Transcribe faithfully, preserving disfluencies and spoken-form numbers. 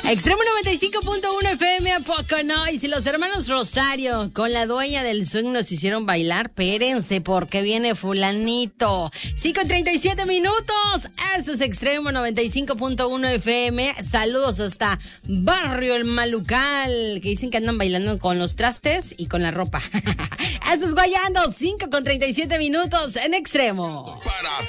Extremo noventa y cinco punto uno F M, ¿a poco no? Y si los hermanos Rosario con la dueña del swing nos hicieron bailar, espérense porque viene fulanito. cinco treinta y siete minutos. Eso es Extremo noventa y cinco punto uno F M. Saludos hasta Barrio El Malucal, que dicen que andan bailando con los trastes y con la ropa. Eso es Guayando. cinco con treinta y siete minutos en Extremo. Para